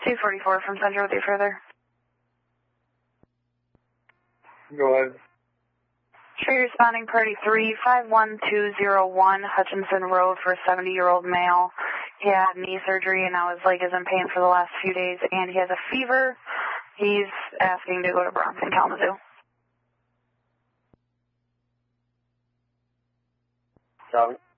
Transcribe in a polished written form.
244 from Central with you further. Go ahead. Tree responding party 351201 Hutchinson Road for a 70-year-old male. He had knee surgery and now his leg is in pain for the last few days and he has a fever. He's asking to go to Bronx and Kalamazoo. Copy.